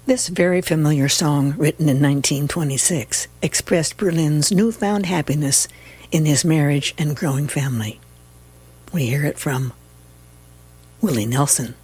This very familiar song, written in 1926, expressed Berlin's newfound happiness in his marriage and growing family. We hear it from Willie Nelson.